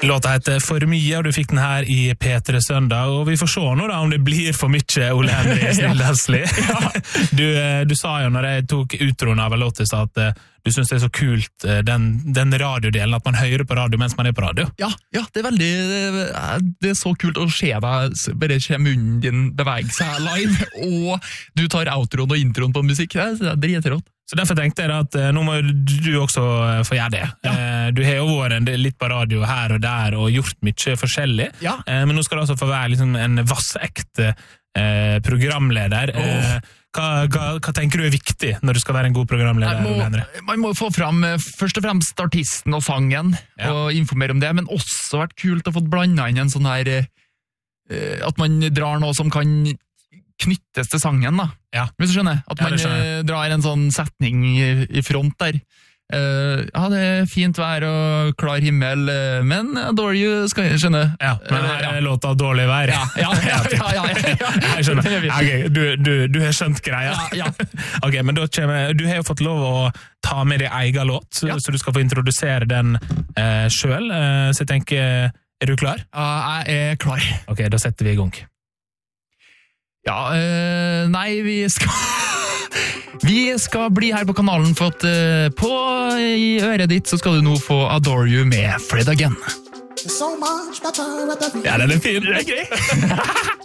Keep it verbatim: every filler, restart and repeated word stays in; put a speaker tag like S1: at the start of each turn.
S1: Låta heter For mye, og du fikk den her i P tre Søndag, og vi får se nå da om det blir for mye Ole Henry Snilldalsli. du, du sa jo når jeg tok utroen av en låt i stad at du synes det er så kult den, den radiodelen, at man hører på radio mens man er på radio.
S2: Ja, ja, det er veldig, det er så kult å se deg, bare se munnen din bevege seg live, og du tar outroen og introen på musikk, det er dritrått.
S1: Så derfor tenkte jeg at nå må du også få gjøre det. Ja. Du har jo vært litt på radio her og der og gjort mye forskjellig, ja. Men nå skal du altså få være liksom en vassekte eh, programleder. Oh. Hva, hva, hva tenker du er viktig når du skal være en god programleder?
S2: Må, man må få fram først og fremst artisten og sangen, ja. Og informere om det, men også vært kult å få blandet inn en sånn her, eh, at man drar noe som kan knyttes til sangen, da.
S1: Ja.
S2: Hvis du skjønner, at man
S1: ja,
S2: drar en sånn setning i, i front der. Uh, ja, det er fint vær og klar himmel, uh, men Adore You skal jeg skjønne.
S1: Ja, men her er låta dårlig vær.
S2: Ja, ja, ja, ja, ja, ja, ja.
S1: Jeg skjønner. Okay, du, du, du har skjønt greia.
S2: Ja, ja.
S1: Ok, men da kommer, du har jo fått lov å ta med deg egen låt, ja. Så du skal få introdusere den uh, selv. Uh, så jeg tenker, er du klar?
S2: Ja, jeg er klar.
S1: Ok, da setter vi i gang.
S2: Ja, øh, nei, vi skal Vi skal bli her på kanalen, for at uh, på i øret ditt så skal du nå få Adore You med Fred Again.
S1: Ja, den er fin. Det er gøy.